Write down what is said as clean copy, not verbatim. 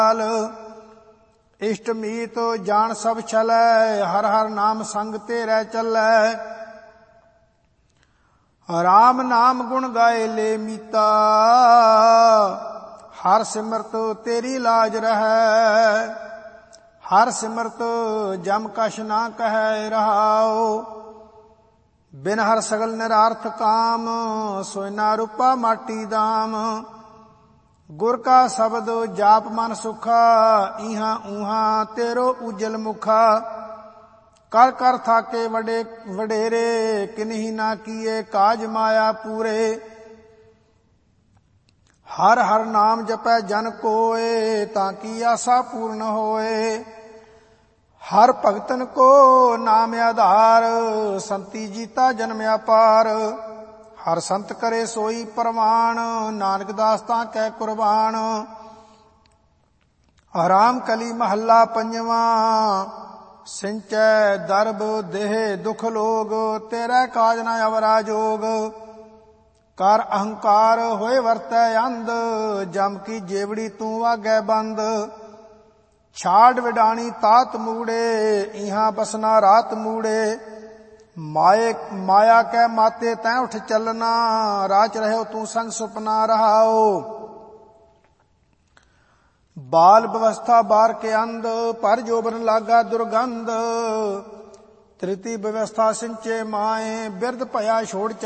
इष्ट मीत जान सब छलै, हर हर नाम संग तेरै चलै। राम नाम गुण गाए ले मीता, हर सिमरत तेरी लाज रहै। हर सिमरत जम कछ ना कहै रहाओ, बिन हर सगल निरार्थ काम, सोना रूपा माटी दाम। गुर का शब्द जाप मन सुखा, इहा ऊहा तेरो उजल मुखा। कर कर थाके वडे वडेरे, किन्ही ना किए काज माया पूरे। हर हर नाम जपै जन कोय, ताकि आशा पूर्ण होए। हर भगतन को नाम आधार, संति जीता जन्म अपार। हर संत करे सोई प्रमाण, नानक दास तां कै कुर्बान। राम कली महला पंजवा, सिंचै दरब देह दुख लोग। तेरै काज न अवरा जोग, कर अहंकार होए वरतै अंध। जम की जेवड़ी तू आगै बंद। छाड़ विडाणी तात मूड़े, इहां बसना रात मूड़े। माया कै माते तैं उठ चलना, राच रहो तू संग सुपना रहाओ। बाल व्यवस्था बार के अंध, पर जोबन लागा दुर्गंध। तृतीय व्यवस्था सिंचे माए, बिरद भया छोड़